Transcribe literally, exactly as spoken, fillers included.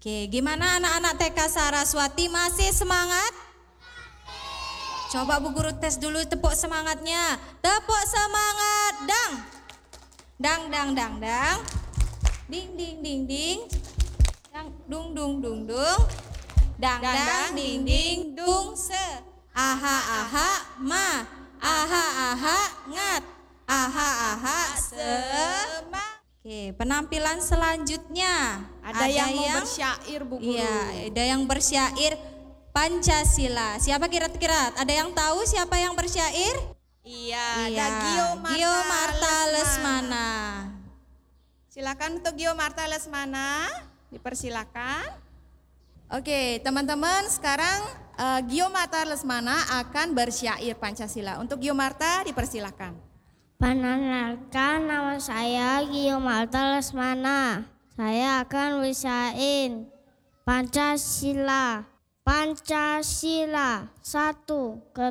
Oke, gimana anak-anak T K Saraswati, masih semangat? Coba Bu Guru tes dulu tepuk semangatnya. Tepuk semangat, dang. Dang, dang, dang, dang. Ding, ding, ding, ding. Dang, dung, dung, dung, dung. Dang, dang, ding, ding, dung, se. Aha, aha, ma. Aha, aha, ngat. Aha, aha, semangat. Oke, penampilan selanjutnya. Ada, ada yang, yang mau bersyair, Bu Guru. Iya, ada yang bersyair Pancasila. Siapa kira-kira? Ada yang tahu siapa yang bersyair? Iya, iya. ada Gio Marta, Gio Marta Lesmana. Lesmana. Silakan untuk Gio Marta Lesmana, dipersilakan. Oke, teman-teman, sekarang uh, Gio Marta Lesmana akan bersyair Pancasila. Untuk Gio Marta, dipersilakan. Perkenalkan, nama saya Gio Marta Lesmana. Saya akan bersyair Pancasila. Pancasila, satu,